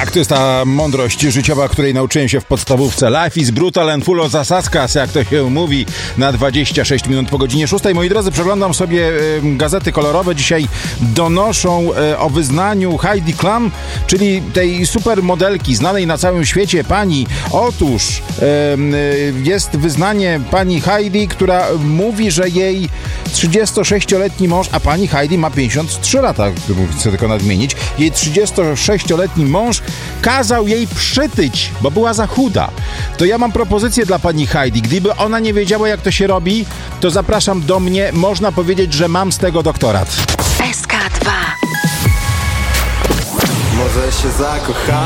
Tak, to jest ta mądrość życiowa, której nauczyłem się w podstawówce. Life is brutal and full of zasaskas, jak to się mówi, na 26 minut po godzinie 6. Moi drodzy, przeglądam sobie gazety kolorowe. Dzisiaj donoszą o wyznaniu Heidi Klum, czyli tej supermodelki znanej na całym świecie pani. Otóż jest wyznanie pani Heidi, która mówi, że jej 36-letni mąż, a pani Heidi ma 53 lata, chcę tylko nadmienić, jej 36-letni mąż kazał jej przytyć, bo była za chuda. To ja mam propozycję dla pani Heidi. Gdyby ona nie wiedziała, jak to się robi, to zapraszam do mnie. Można powiedzieć, że mam z tego doktorat. SK2. Może się zakocha.